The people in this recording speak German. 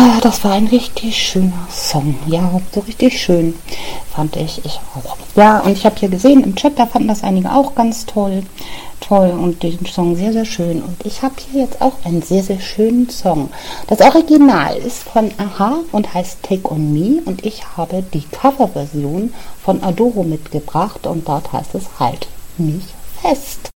Das war ein richtig schöner Song. Ja, so richtig schön fand ich auch. Ja, und ich habe hier gesehen im Chat, da fanden das einige auch ganz toll. Toll und den Song sehr, sehr schön. Und ich habe hier jetzt auch einen sehr, sehr schönen Song. Das Original ist von Aha und heißt Take On Me. Und ich habe die Coverversion von Adoro mitgebracht. Und dort heißt es Halt mich fest.